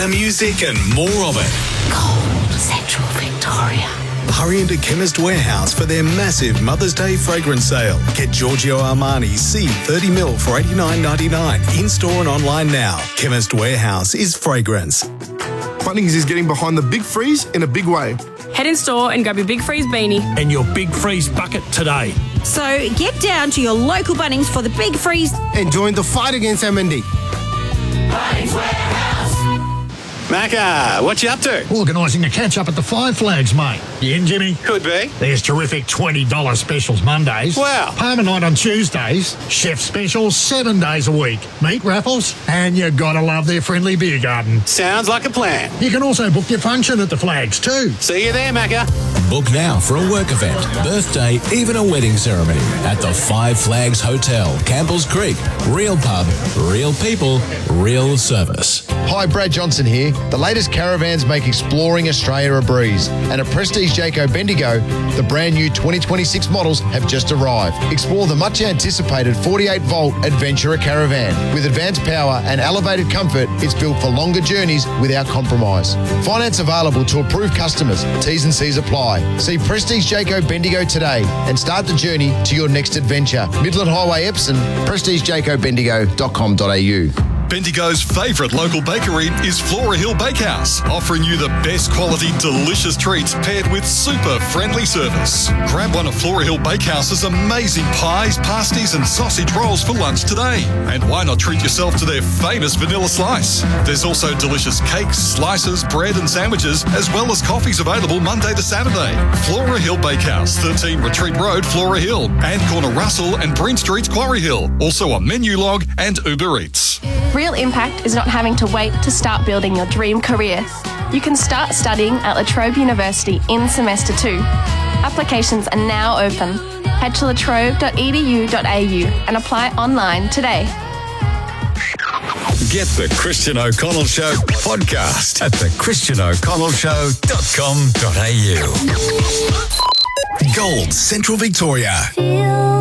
better music and more of it. Cold Central Victoria. Hurry into Chemist Warehouse for their massive Mother's Day fragrance sale. Get Giorgio Armani C 30ml for $89.99 in-store and online now. Chemist Warehouse is fragrance. Bunnings is getting behind the Big Freeze in a big way. Head in store and grab your Big Freeze beanie and your Big Freeze bucket today. So get down to your local Bunnings for the Big Freeze and join the fight against MND. Bunnings Warehouse. Macca, what you up to? Organising a catch-up at the Five Flags, mate. You in, Jimmy? Could be. There's terrific $20 specials Mondays. Wow. Parma night on Tuesdays. Chef specials 7 days a week. Meat raffles. And you gotta love their friendly beer garden. Sounds like a plan. You can also book your function at the Flags too. See you there, Macca. Book now for a work event, birthday, even a wedding ceremony at the Five Flags Hotel, Campbell's Creek. Real pub, real people, real service. Hi, Brad Johnson here. The latest caravans make exploring Australia a breeze. And at Prestige Jayco Bendigo, the brand new 2026 models have just arrived. Explore the much anticipated 48-volt Adventurer Caravan. With advanced power and elevated comfort, it's built for longer journeys without compromise. Finance available to approved customers. T's and C's apply. See Prestige Jayco Bendigo today and start the journey to your next adventure. Midland Highway, Epsom, prestigejaycobendigo.com.au. Bendigo's favourite local bakery is Flora Hill Bakehouse, offering you the best quality, delicious treats paired with super friendly service. Grab one of Flora Hill Bakehouse's amazing pies, pasties and sausage rolls for lunch today. And why not treat yourself to their famous vanilla slice? There's also delicious cakes, slices, bread and sandwiches, as well as coffees available Monday to Saturday. Flora Hill Bakehouse, 13 Retreat Road, Flora Hill, and corner Russell and Breen Streets, Quarry Hill. Also on Menu Log and Uber Eats. Real impact is not having to wait to start building your dream career. You can start studying at La Trobe University in semester 2. Applications are now open. Head to latrobe.edu.au and apply online today. Get the Christian O'Connell Show podcast at thechristianoconnellshow.com.au. Gold Central Victoria.